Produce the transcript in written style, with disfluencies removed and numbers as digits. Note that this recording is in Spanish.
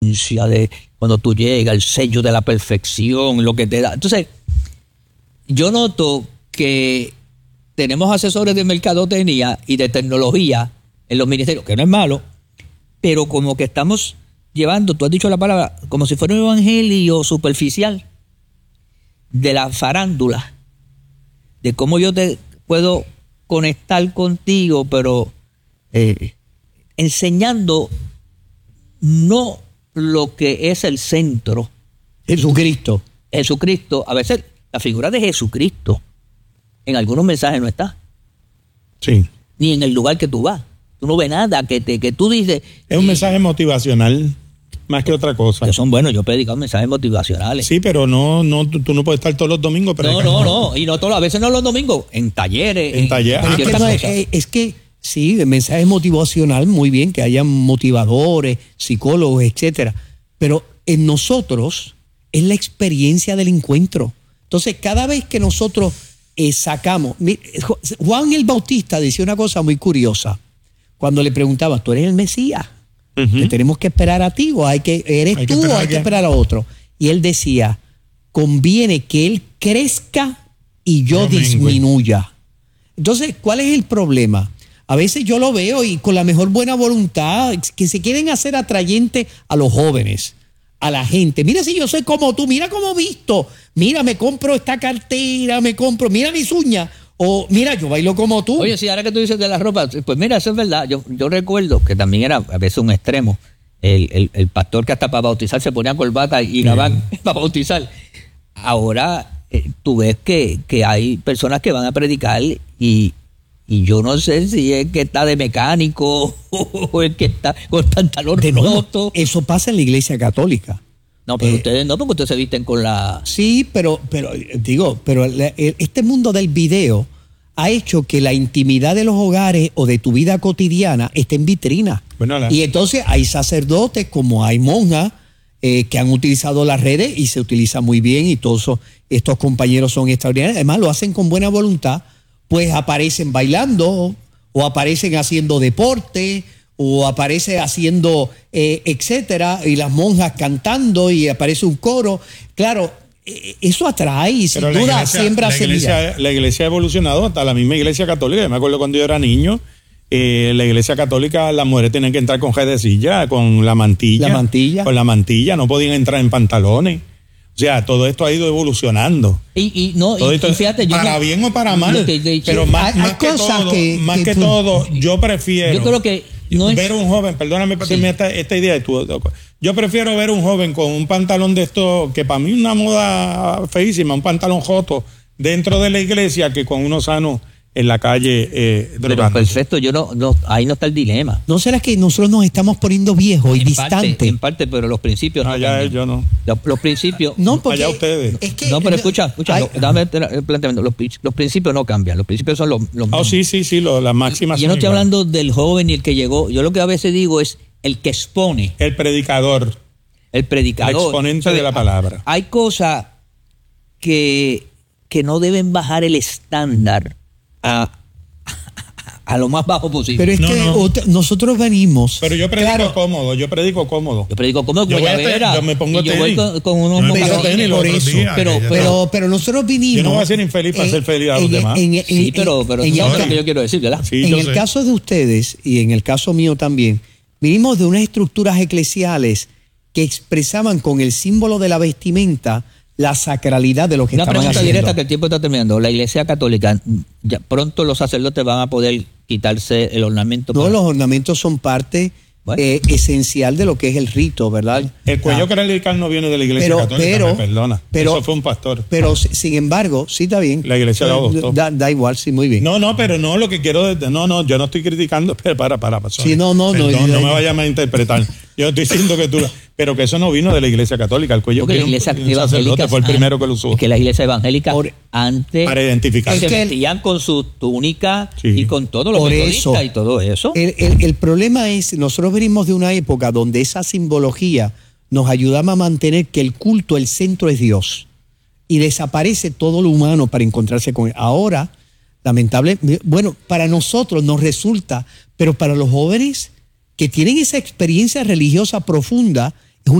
esencia de cuando tú llegas, el sello de la perfección, lo que te da. Entonces, yo noto que tenemos asesores de mercadotecnia y de tecnología en los ministerios, que no es malo, pero como que estamos llevando, tú has dicho la palabra, como si fuera un evangelio superficial de la farándula, de cómo yo te puedo conectar contigo, pero enseñando no lo que es el centro. Jesucristo. A veces la figura de Jesucristo en algunos mensajes no está. Sí. Ni en el lugar que tú vas. Tú no ves nada que tú dices. Es un mensaje motivacional más que otra cosa. Que son buenos, yo he predicado mensajes motivacionales. Sí, pero tú no puedes estar todos los domingos predicando. No. Y no todos, a veces no los domingos, en talleres. Es que sí, el mensaje motivacional, muy bien, que hayan motivadores, psicólogos, etcétera. Pero en nosotros es la experiencia del encuentro. Entonces, cada vez que nosotros sacamos... Juan el Bautista decía una cosa muy curiosa. Cuando le preguntaba, ¿tú eres el Mesías? ¿Que tenemos que esperar a ti o eres tú o hay que esperar a otro? Y él decía, conviene que él crezca y yo disminuya. Entonces, ¿cuál es el problema? A veces yo lo veo y con la mejor buena voluntad, que se quieren hacer atrayentes a los jóvenes, a la gente. Mira, si yo soy como tú, mira cómo visto, mira, me compro esta cartera, mira mis uñas, o mira, yo bailo como tú. Oye, sí, ahora que tú dices de la ropa, pues mira, eso es verdad. Yo recuerdo que también era a veces un extremo. El pastor que hasta para bautizar se ponía corbata y gabán para bautizar. Ahora tú ves que hay personas que van a predicar y yo no sé si es que está de mecánico o es que está con pantalón roto. Eso pasa en la iglesia católica. No, pero ustedes no, porque ustedes se visten con la... Sí, pero este mundo del video ha hecho que la intimidad de los hogares o de tu vida cotidiana esté en vitrina. Y entonces hay sacerdotes como hay monjas que han utilizado las redes y se utiliza muy bien y todos estos compañeros son extraordinarios. Además lo hacen con buena voluntad, pues aparecen bailando o aparecen haciendo deporte o aparece haciendo etcétera, y las monjas cantando y aparece un coro. Claro, eso atrae y sin duda siembra semillas. La iglesia ha evolucionado hasta la misma iglesia católica. Yo me acuerdo cuando yo era niño, la iglesia católica, las mujeres tenían que entrar con jedecilla, con la mantilla. Con la mantilla, no podían entrar en pantalones. O sea, todo esto ha ido evolucionando. Y fíjate, para bien o para mal. Pero más que todo, yo prefiero... Yo creo que ver un joven, perdóname por decirme esta idea. Yo prefiero ver un joven con un pantalón de esto, que para mí es una moda feísima, un pantalón joto dentro de la iglesia, que con uno sano en la calle pero perfecto, ahí no está el dilema. ¿No será que nosotros nos estamos poniendo viejos y distantes? En parte, pero los principios no cambian. Yo no. Los principios... No, porque allá ustedes. No, pero escucha, dame el planteamiento. Los principios no cambian, los principios son los mismos. Sí, las máximas. Yo no estoy hablando del joven y el que llegó. Yo lo que a veces digo es el que expone. El predicador. El exponente de la palabra. Hay cosas que no deben bajar el estándar a lo más bajo posible. Pero es que nosotros venimos. Pero yo predico cómodo. Yo predico cómodo. Yo me pongo tenis. Yo voy con unos tenis por eso. Pero nosotros vinimos. Yo no voy a ser infeliz para ser feliz a los demás. Pero eso es lo que yo quiero decir, ¿verdad? Sí, en el caso de ustedes y en el caso mío también, vinimos de unas estructuras eclesiales que expresaban con el símbolo de la vestimenta la sacralidad de lo que estaban haciendo. Una pregunta directa, que el tiempo está terminando. La iglesia católica, ya pronto los sacerdotes van a poder quitarse el ornamento. No, los ornamentos son parte esencial de lo que es el rito, ¿verdad? El cuello clerical no viene de la iglesia católica, me perdona. Eso fue un pastor. Pero sin embargo, sí está bien. La iglesia lo adoptó. Da igual, sí, muy bien. Pero lo que quiero... No, yo no estoy criticando. Para. Sí, no me vayas a interpretar. Yo estoy diciendo que tú... Pero que eso no vino de la iglesia católica. El cuello que la iglesia evangélica fue el primero que lo usó. Que la iglesia evangélica antes... Para identificarse. Se vestían con su túnica y con todo lo metodista y todo eso. El problema es, nosotros venimos de una época donde esa simbología nos ayudaba a mantener que el culto, el centro es Dios. Y desaparece todo lo humano para encontrarse con él. Ahora, lamentablemente, para nosotros nos resulta, pero para los jóvenes que tienen esa experiencia religiosa profunda,